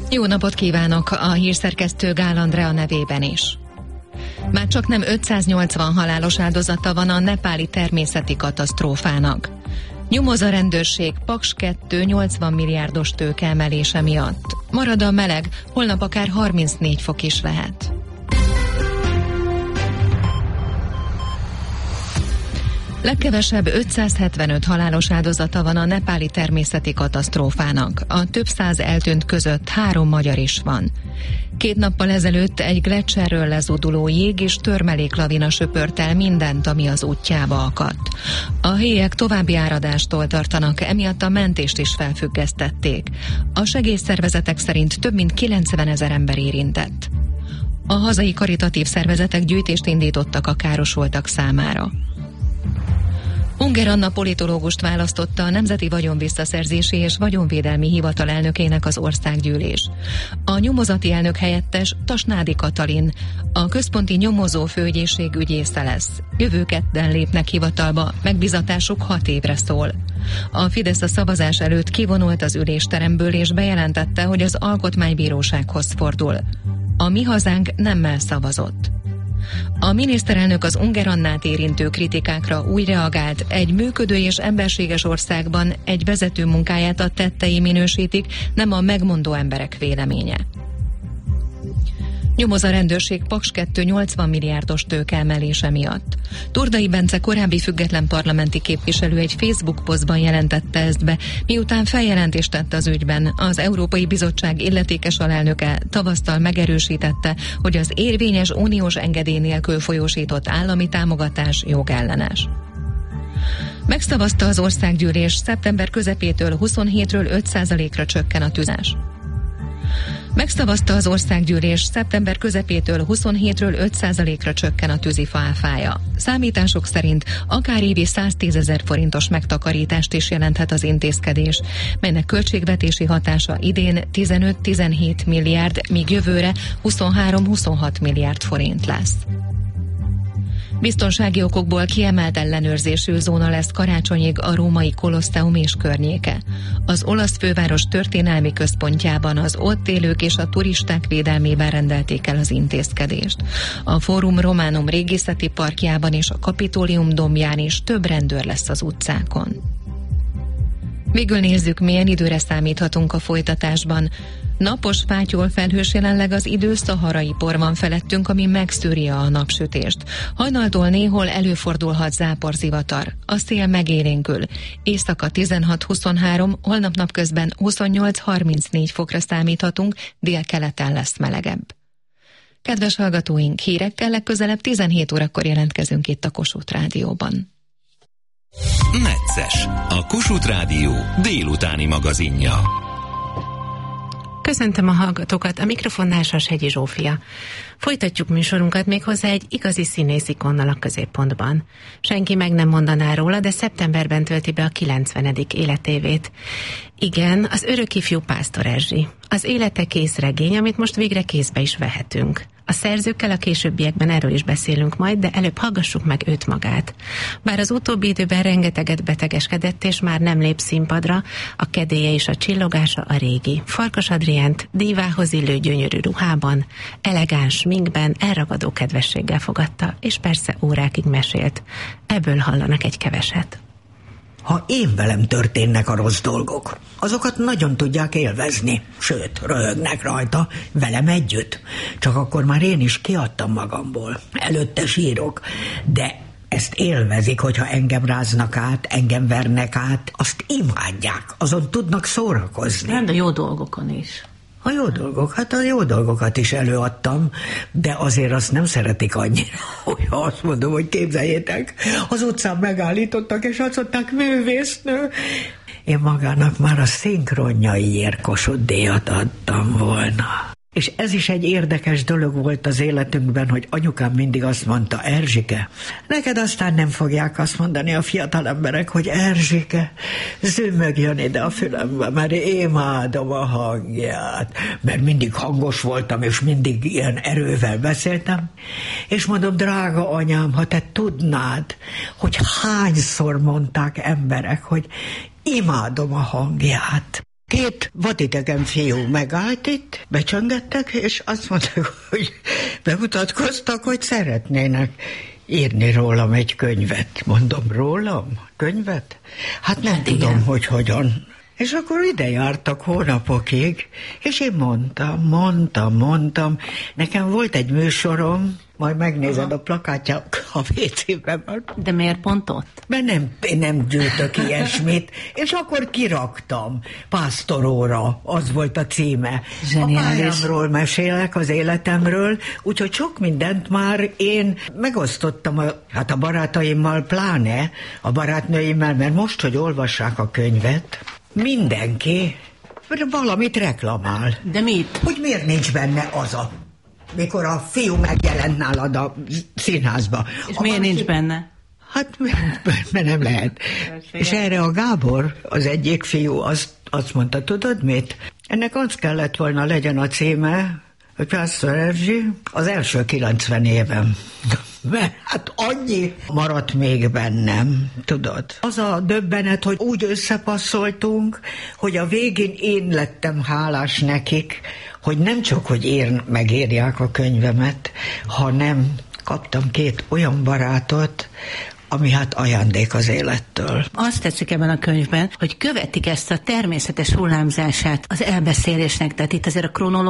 Jó napot kívánok a hírszerkesztő Gál Andrea nevében is. Már csak nem 580 halálos áldozata van a nepáli természeti katasztrófának. Nyomoz a rendőrség Paks 2 80 milliárdos tőkeemelése miatt. Marad a meleg, holnap akár 34 fok is lehet. Legkevesebb 575 halálos áldozata van a nepáli természeti katasztrófának. A több száz eltűnt között 3 magyar is van. 2 nappal ezelőtt egy gleccserről lezúduló jég és törmeléklavina söpört el mindent, ami az útjába akadt. A helyiek további áradástól tartanak, emiatt a mentést is felfüggesztették. A segélyszervezetek szerint több mint 90 000 ember érintett. A hazai karitatív szervezetek gyűjtést indítottak a károsultak számára. Unger Anna politológust választotta a Nemzeti Vagyonvisszaszerzési és Vagyonvédelmi Hivatal elnökének az országgyűlés. A nyomozati elnök helyettes Tasnádi Katalin, a központi nyomozó főügyészség ügyésze lesz. Jövő kedden lépnek hivatalba, megbízatásuk 6 évre szól. A Fidesz a szavazás előtt kivonult az ülésteremből és bejelentette, hogy az Alkotmánybírósághoz fordul. A Mi Hazánk nemmel szavazott. A miniszterelnök az Unger Annát érintő kritikákra úgy reagált, egy működő és emberséges országban egy vezető munkáját a tettei minősítik, nem a megmondó emberek véleménye. Nyomoz a rendőrség Paks 2 80 milliárdos tőkeemelése miatt. Turdai Bence korábbi független parlamenti képviselő egy Facebook posztban jelentette ezt be, miután feljelentést tett az ügyben. Az Európai Bizottság illetékes alelnöke tavasztal megerősítette, hogy az érvényes uniós engedély nélkül folyósított állami támogatás jogellenes. Megszavazta az országgyűlés, szeptember közepétől 27-ről 5%-ra csökken a tüzás. Megszavazta az országgyűlés, szeptember közepétől 27-ről 5%-ra csökken a tűzifa áfája. Számítások szerint akár évi 110 000 forintos megtakarítást is jelenthet az intézkedés, melynek költségvetési hatása idén 15-17 milliárd, míg jövőre 23-26 milliárd forint lesz. Biztonsági okokból kiemelt ellenőrzésű zóna lesz karácsonyig a római Kolosseum és környéke. Az olasz főváros történelmi központjában az ott élők és a turisták védelmében rendelték el az intézkedést. A Forum Romanum régészeti parkjában és a Kapitolium dombján is több rendőr lesz az utcákon. Végül nézzük, milyen időre számíthatunk a folytatásban. Napos, fátyol, felhős, jelenleg az idő szaharai por van felettünk, ami megszűri a napsütést. Hajnaltól néhol előfordulhat záporzivatar. A szél megélénkül. Éjszaka 16-23, holnap napközben 28-34 fokra számíthatunk, délkeleten lesz melegebb. Kedves hallgatóink, hírekkel legközelebb 17 órakor jelentkezünk itt a Kossuth Rádióban. Necces, a Kossuth Rádió délutáni magazinja. Köszöntöm a hallgatókat, a mikrofonnál Sashegyi Zsófia. Folytatjuk műsorunkat méghozzá egy igazi színészikonnal a középpontban. Senki meg nem mondaná róla, de szeptemberben tölti be a 90. életévét. Igen, az örökifjú Pásztor Erzsi. Az élete kész regény, amit most végre kézbe is vehetünk. A szerzőkkel a későbbiekben erről is beszélünk majd, de előbb hallgassuk meg őt magát. Bár az utóbbi időben rengeteget betegeskedett, és már nem lép színpadra, a kedélye és a csillogása a régi. Farkas Adriánt dívához illő gyönyörű ruhában, elegáns sminkben, elragadó kedvességgel fogadta, és persze órákig mesélt. Ebből hallanak egy keveset. Ha én velem történnek a rossz dolgok, azokat nagyon tudják élvezni, sőt, röhögnek rajta, velem együtt. Csak akkor már én is kiadtam magamból, előtte sírok, de ezt élvezik, hogyha engem ráznak át, engem vernek át, azt imádják, azon tudnak szórakozni. Nem, de jó dolgokon is. A jó dolgok, hát a jó dolgokat is előadtam, de azért azt nem szeretik annyira, hogy azt mondom, hogy képzeljétek, az utcán megállítottak, és azt mondták, művésznő. Én magának már a szinkronjaiért Kossuth-díjat adtam volna. És ez is egy érdekes dolog volt az életünkben, hogy anyukám mindig azt mondta, Erzsike, neked aztán nem fogják azt mondani a fiatal emberek, hogy Erzsike, zümmögjön ide a fülembe, mert imádom a hangját, mert mindig hangos voltam, és mindig ilyen erővel beszéltem, és mondom, drága anyám, ha te tudnád, hogy hányszor mondták emberek, hogy imádom a hangját. 2 vadidegen fiú megállt itt, becsöngettek, és azt mondták, hogy bemutatkoztak, hogy szeretnének írni rólam egy könyvet. Mondom, rólam? Könyvet? Hát nem tudom, igen. Hogy hogyan. És akkor ide jártak hónapokig, és én mondtam. Nekem volt egy műsorom, majd megnézed a plakátját a WC-ben. De miért pont ott? Mert nem gyűjtök ilyesmit, és akkor kiraktam. Pásztoróra, az volt a címe. Zseniális. A pályámról mesélek, az életemről, úgyhogy sok mindent már én megosztottam a barátaimmal, pláne a barátnőimmel, mert most, hogy olvassák a könyvet, mindenki valamit reklamál. De mit? Hogy miért nincs benne az mikor a fiú megjelent nálad a színházba. És miért nincs benne? Hát, mert nem lehet. És erre a Gábor, az egyik fiú, azt mondta, tudod mit? Ennek az kellett volna legyen a címe, hogy Pásztor Erzsi az első 90 évem. Mert hát annyi maradt még bennem, tudod. Az a döbbenet, hogy úgy összepasszoltunk, hogy a végén én lettem hálás nekik, hogy nem csak, hogy megírják a könyvemet, hanem kaptam 2 olyan barátot, ami hát ajándék az élettől. Azt tetszik ebben a könyvben, hogy követik ezt a természetes hullámzását az elbeszélésnek, tehát itt azért a kronológia